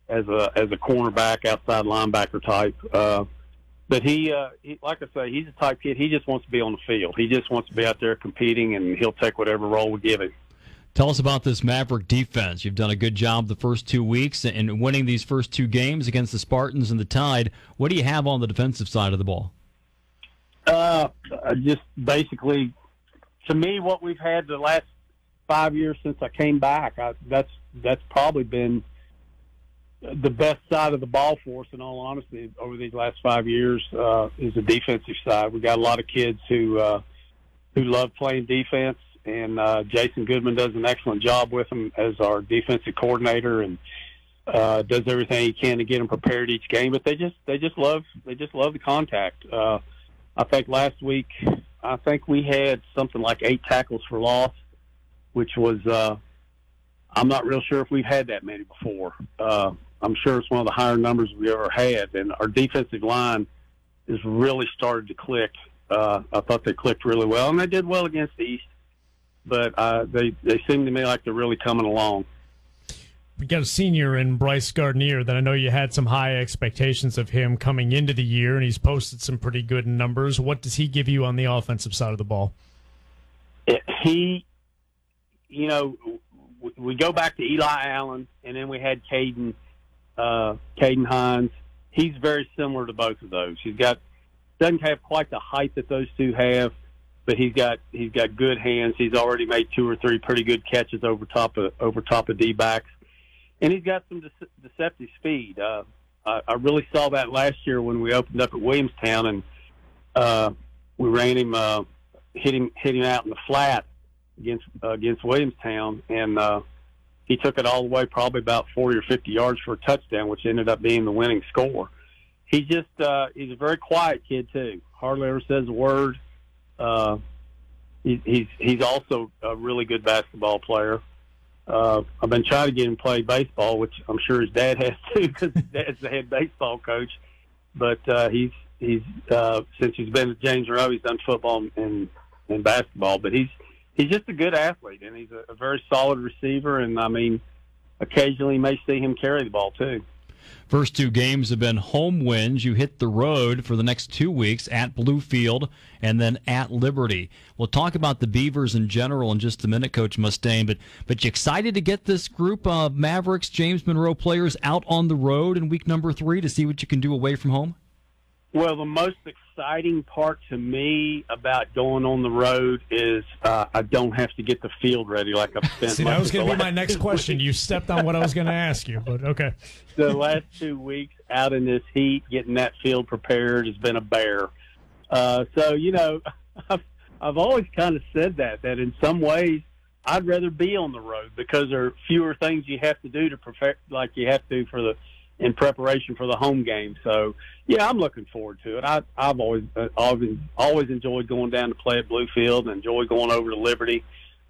as a cornerback, outside linebacker type. But he, like I say, he's a type kid. He just wants to be on the field. He just wants to be out there competing, and he'll take whatever role we give him. Tell us about this Maverick defense. You've done a good job the first 2 weeks in winning these first 2 games against the Spartans and the Tide. What do you have on the defensive side of the ball? Just basically, to me, what we've had the last 5 years since I came back, that's probably been the best side of the ball for us, in all honesty, over these last 5 years, is the defensive side. We got a lot of kids who love playing defense, and Jason Goodman does an excellent job with them as our defensive coordinator, and does everything he can to get them prepared each game. But they just love the contact. I think last week, we had something like 8 tackles for loss, which was I'm not real sure if we've had that many before. I'm sure it's one of the higher numbers we ever had, and our defensive line has really started to click. I thought they clicked really well, and they did well against the East, but they seem to me like they're really coming along. We got a senior in Bryce Gardner that I know you had some high expectations of him coming into the year, and he's posted some pretty good numbers. What does he give you on the offensive side of the ball? We go back to Eli Allen, and then we had Caden Hines. He's very similar to both of those. Doesn't have quite the height that those two have, but he's got good hands. He's already made 2 or 3 pretty good catches over top of D-backs, and he's got some deceptive speed. I really saw that last year when we opened up at Williamstown, and we ran him, hit him out in the flat against Williamstown, and he took it all the way, probably about 40 or 50 yards for a touchdown, which ended up being the winning score. He's a very quiet kid too. Hardly ever says a word. He's also a really good basketball player. I've been trying to get him to play baseball, which I'm sure his dad has too, because his dad's the head baseball coach. But he's since he's been at James Monroe, he's done football and basketball. But he's just a good athlete, and he's a very solid receiver. And I mean, occasionally you may see him carry the ball too. First 2 games have been home wins. You hit the road for the next 2 weeks at Bluefield and then at Liberty. We'll talk about the Beavers in general in just a minute, Coach Mustaine, but you excited to get this group of Mavericks, James Monroe players out on the road in week number 3 to see what you can do away from home? Well, the most exciting part to me about going on the road is I don't have to get the field ready like I've spent. See, that was going to be my next question. You stepped on what I was going to ask you, but okay. The last 2 weeks out in this heat, getting that field prepared has been a bear. So, I've always kind of said that in some ways I'd rather be on the road because there are fewer things you have to do to perfect like you have to in preparation for the home game. So, yeah, I'm looking forward to it. I've always enjoyed going down to play at Bluefield and enjoy going over to Liberty.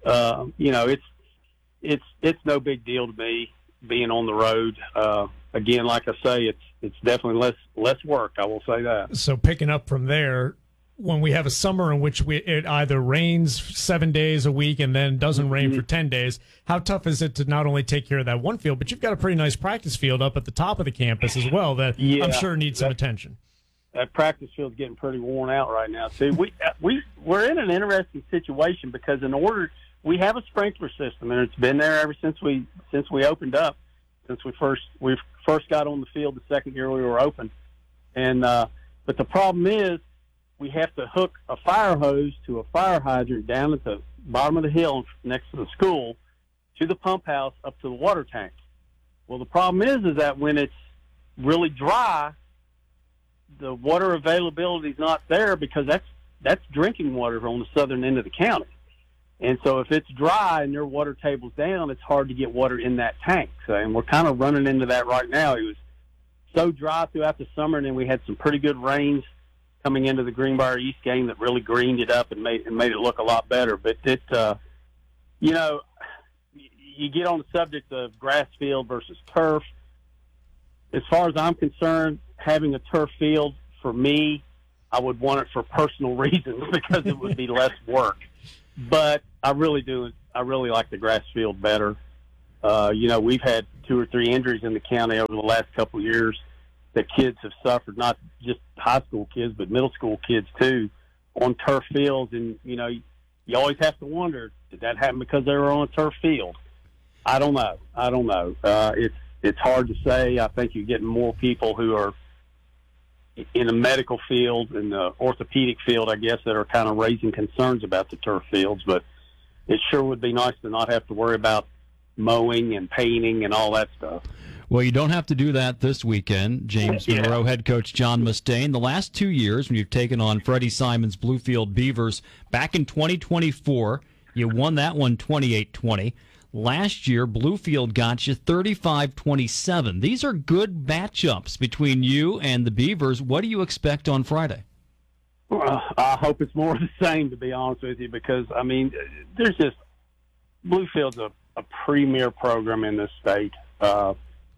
It's no big deal to me being on the road. Again, like I say, it's definitely less work. I will say that. So picking up from there, when we have a summer in which it either rains 7 days a week and then doesn't rain for 10 days, how tough is it to not only take care of that one field, but you've got a pretty nice practice field up at the top of the campus as well that I'm sure needs some attention. That practice field's getting pretty worn out right now, too. We're in an interesting situation because we have a sprinkler system, and it's been there ever since we opened up, since we first got on the field the second year we were open. And but the problem is, we have to hook a fire hose to a fire hydrant down at the bottom of the hill next to the school to the pump house up to the water tank. Well, the problem is that when it's really dry, the water availability is not there because that's drinking water on the southern end of the county. And so if it's dry and your water table's down, it's hard to get water in that tank. So, and we're kind of running into that right now. It was so dry throughout the summer, and then we had some pretty good rains coming into the Greenbrier East game that really greened it up and made it look a lot better. But you get on the subject of grass field versus turf. As far as I'm concerned, having a turf field, for me, I would want it for personal reasons because it would be less work. But I really like the grass field better. We've had 2 or 3 injuries in the county over the last couple of years that kids have suffered, not just high school kids, but middle school kids too, on turf fields. And, you always have to wonder, did that happen because they were on a turf field? I don't know. It's hard to say. I think you're getting more people who are in the medical field and the orthopedic field, I guess, that are kind of raising concerns about the turf fields. But it sure would be nice to not have to worry about mowing and painting and all that stuff. Well, you don't have to do that this weekend. James Monroe head coach John Mustaine. The last 2 years when you've taken on Freddie Simon's Bluefield Beavers, back in 2024, you won that one 28-20. Last year, Bluefield got you 35-27. These are good matchups between you and the Beavers. What do you expect on Friday? Well, I hope it's more of the same, to be honest with you, because, there's just Bluefield's a premier program in this state. Our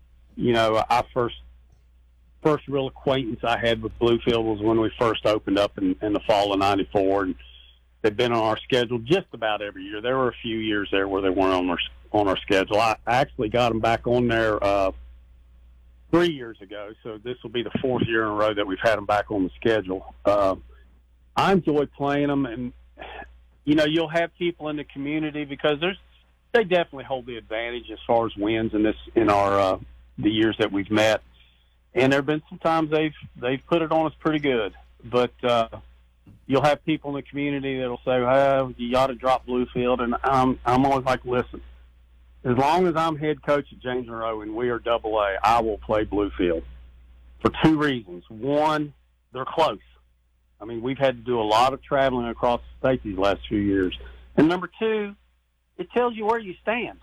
first real acquaintance I had with Bluefield was when we first opened up in the fall of '94, and they've been on our schedule just about every year. There were a few years there where they weren't on our schedule. I actually got them back on there 3 years ago, so this will be the 4th year in a row that we've had them back on the schedule. I enjoy playing them, and you'll have people in the community because they definitely hold the advantage as far as wins in our the years that we've met. And there have been some times they've put it on us pretty good, but you'll have people in the community that'll say, "Oh, you ought to drop Bluefield," and I'm always like, "Listen, as long as I'm head coach at James Monroe and we are AA, I will play Bluefield for 2 reasons. One, they're close. We've had to do a lot of traveling across the state these last few years, and number 2, it tells you where you stand."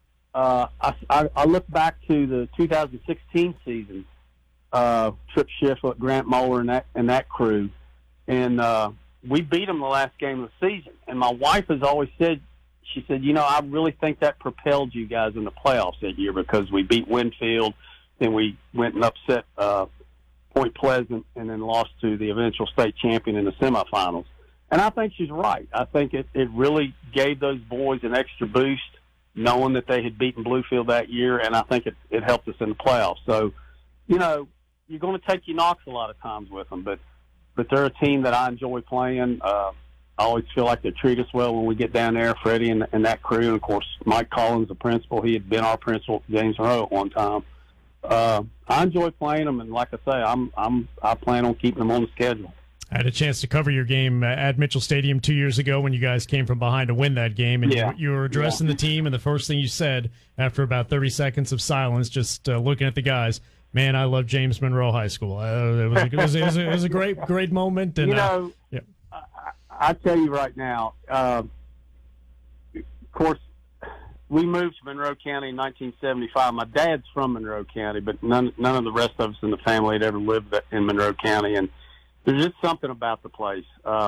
I look back to the 2016 season, Trip Shiflett, Grant Moeller, and that crew. And we beat them the last game of the season. And my wife has always said, she said, I really think that propelled you guys in the playoffs that year because we beat Winfield, then we went and upset Point Pleasant, and then lost to the eventual state champion in the semifinals. And I think she's right. I think it really gave those boys an extra boost knowing that they had beaten Bluefield that year, and I think it helped us in the playoffs. So, you're going to take your knocks a lot of times with them, but they're a team that I enjoy playing. I always feel like they treat us well when we get down there, Freddie and that crew. And, of course, Mike Collins, the principal, he had been our principal at James Monroe at one time. I enjoy playing them, and like I say, I plan on keeping them on the schedule. I had a chance to cover your game at Mitchell Stadium 2 years ago when you guys came from behind to win that game, and you were addressing the team, and the first thing you said after about 30 seconds of silence, just looking at the guys, "Man, I love James Monroe High School." It was a great moment. And I tell you right now, of course, we moved to Monroe County in 1975. My dad's from Monroe County, but none of the rest of us in the family had ever lived in Monroe County, and there's just something about the place.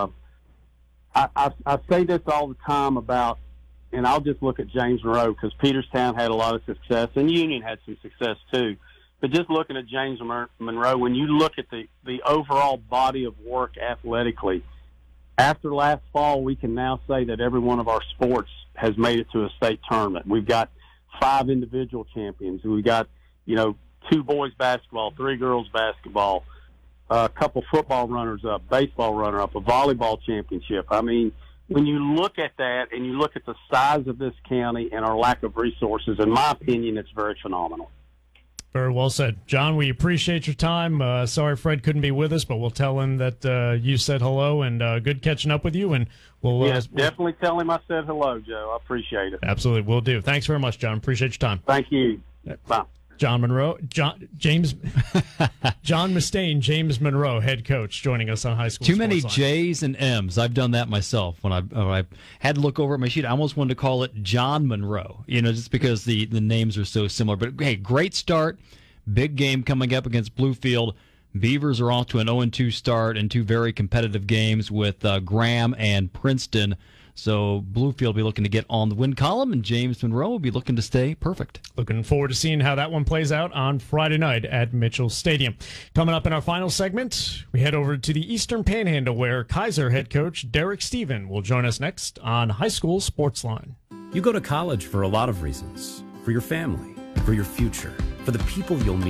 I say this all the time about, and I'll just look at James Monroe because Peterstown had a lot of success and Union had some success too. But just looking at James Monroe, when you look at the overall body of work athletically, after last fall, we can now say that every one of our sports has made it to a state tournament. We've got 5 individual champions. We've got, 2 boys basketball, 3 girls basketball, a couple football runners-up, baseball runner-up, a volleyball championship. When you look at that and you look at the size of this county and our lack of resources, in my opinion, it's very phenomenal. Very well said. John, we appreciate your time. Sorry Fred couldn't be with us, but we'll tell him that you said hello, and good catching up with you. And we'll definitely tell him I said hello, Joe. I appreciate it. Absolutely, we'll do. Thanks very much, John. Appreciate your time. Thank you. Bye. John Mustaine, James Monroe, head coach, joining us on High School Too many Sports J's and M's. I've done that myself. When I had to look over at my sheet, I almost wanted to call it John Monroe, just because the names are so similar. But, hey, great start. Big game coming up against Bluefield. Beavers are off to an 0-2 start in 2 very competitive games with Graham and Princeton. So Bluefield will be looking to get on the win column, and James Monroe will be looking to stay perfect. Looking forward to seeing how that one plays out on Friday night at Mitchell Stadium. Coming up in our final segment, we head over to the Eastern Panhandle, where Kaiser head coach Derek Stephen will join us next on High School Sports Line. You go to college for a lot of reasons. for your family, for your future, for the people you'll meet.